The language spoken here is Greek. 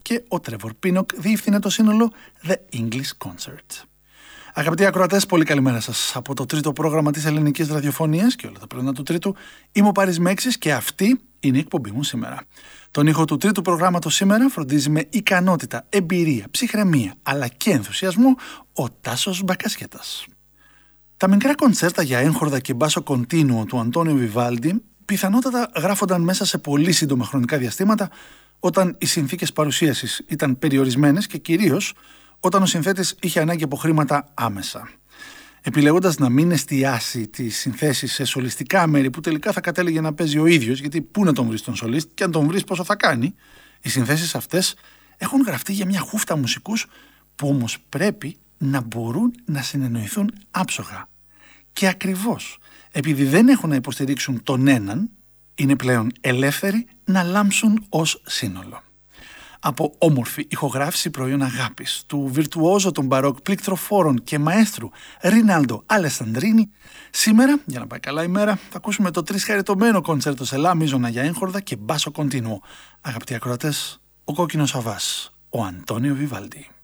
και ο Τρέβορ Πίνοκ διεύθυνε το σύνολο The English Concert. Αγαπητοί ακροατές, πολύ καλημέρα σας από το τρίτο πρόγραμμα της ελληνικής ραδιοφωνίας και όλα τα πρωινά του τρίτου. Είμαι ο Πάρης Μέξης και αυτή είναι η εκπομπή μου σήμερα. Τον ήχο του τρίτου προγράμματος σήμερα φροντίζει με ικανότητα, εμπειρία, ψυχραιμία αλλά και ενθουσιασμό ο Τάσος Μπακασχέτας. Τα μικρά κοντσέρτα για έγχορδα και μπάσο κοντίνουο του Αντώνιο Βιβάλντι πιθανότατα γράφονταν μέσα σε πολύ σύντομα χρονικά διαστήματα όταν οι συνθήκες παρουσίασης ήταν περιορισμένες και κυρίως όταν ο συνθέτης είχε ανάγκη από χρήματα άμεσα. Επιλέγοντας να μην εστιάσει τις συνθέσεις σε σολιστικά μέρη που τελικά θα κατέληγε να παίζει ο ίδιος, γιατί πού να τον βρεις τον σολίστ και αν τον βρεις πόσο θα κάνει, οι συνθέσεις αυτές έχουν γραφτεί για μια χούφτα μουσικούς που όμως πρέπει να μπορούν να συνεννοηθούν άψογα. Και ακριβώς επειδή δεν έχουν να υποστηρίξουν τον έναν, είναι πλέον ελεύθεροι να λάμψουν ως σύνολο. Από όμορφη ηχογράφηση προϊόν αγάπης του βιρτουόζο των μπαρόκ πληκτροφόρων και μαέστρου Ρινάλντο Αλεσανδρίνη, σήμερα, για να πάει καλά η μέρα, θα ακούσουμε το τρισχαριτωμένο κοντσέρτο σε λα μίζωνα για έγχορδα και μπάσο κοντίνουο. Αγαπητοί ακροατές, ο κόκκινος αβάς, ο Αντώνιο Βιβάλντι.